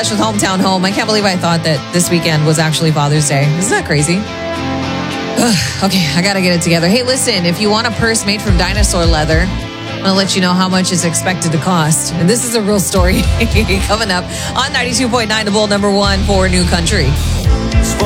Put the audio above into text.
Fresh with Hometown Home. I can't believe I thought that this weekend was actually Father's Day. Isn't that crazy? Ugh, okay, I got to get it together. Hey, listen, if you want a purse made from dinosaur leather, I'm going to let you know how much it's expected to cost. And this is a real story coming up on 92.9, the Bull #1 for New Country.